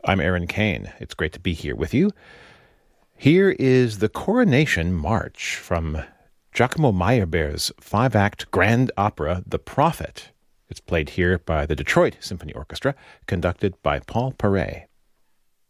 I'm Aaron Kane. It's great to be here with you. Here is the Coronation March from Giacomo Meyerbeer's 5-act grand opera, The Prophet. It's played here by the Detroit Symphony Orchestra, conducted by Paul Paray.